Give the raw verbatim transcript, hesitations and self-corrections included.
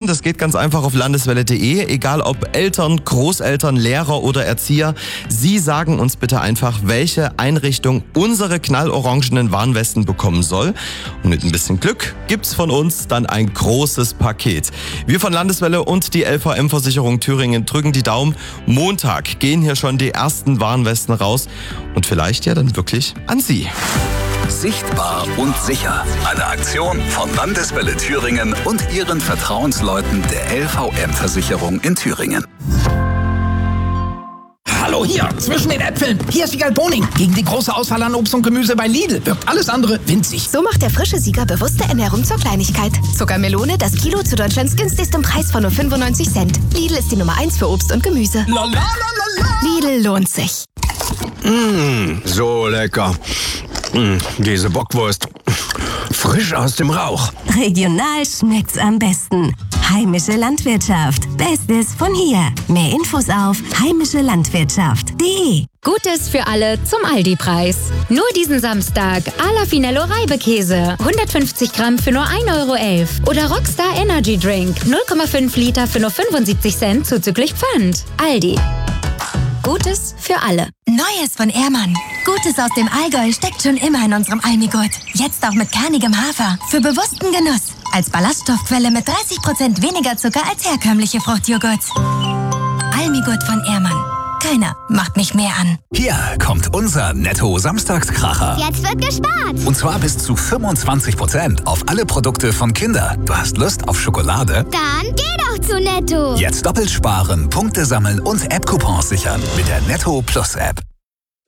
Das geht ganz einfach auf landeswelle punkt de. Egal ob Eltern, Großeltern, Lehrer oder Erzieher. Sie sagen uns bitte einfach, welche Einrichtung unsere knallorangenen Warnwesten bekommen soll. Und mit ein bisschen Glück gibt's von uns dann ein großes Paket. Wir von Landeswelle und die L V M-Versicherung Thüringen drücken die Daumen. Montag gehen hier schon die ersten Warnwesten raus. Und vielleicht ja dann wirklich an Sie. Sichtbar und sicher. Eine Aktion von Landeswelle Thüringen und ihren Vertrauensleuten der L V M-Versicherung in Thüringen. Hallo hier, zwischen den Äpfeln. Hier ist Wiegald Boning. Gegen die große Auswahl an Obst und Gemüse bei Lidl wirkt alles andere winzig. So macht der frische Sieger bewusste Ernährung zur Kleinigkeit. Zuckermelone, das Kilo zu Deutschlands günstigstem Preis von nur fünfundneunzig Cent. Lidl ist die Nummer eins für Obst und Gemüse. La, la, la, la, la. Lidl lohnt sich. Mmh, so lecker. Mmh, diese Bockwurst. Frisch aus dem Rauch. Regional schmeckt's am besten. Heimische Landwirtschaft. Bestes von hier. Mehr Infos auf heimische landwirtschaft punkt de. Gutes für alle zum Aldi-Preis. Nur diesen Samstag Ala Finello Reibekäse. hundertfünfzig Gramm für nur ein Euro elf. Oder Rockstar Energy Drink. null Komma fünf Liter für nur fünfundsiebzig Cent zuzüglich Pfand. Aldi. Gutes für alle. Neues von Ehrmann. Gutes aus dem Allgäu steckt schon immer in unserem Almigurt. Jetzt auch mit kernigem Hafer. Für bewussten Genuss. Als Ballaststoffquelle mit dreißig Prozent weniger Zucker als herkömmliche Fruchtjoghurts. Almigurt von Ehrmann. Keiner macht mich mehr an. Hier kommt unser Netto-Samstagskracher. Jetzt wird gespart. Und zwar bis zu fünfundzwanzig Prozent auf alle Produkte von Kinder. Du hast Lust auf Schokolade? Dann geh doch zu Netto. Jetzt doppelt sparen, Punkte sammeln und App-Coupons sichern mit der Netto Plus App.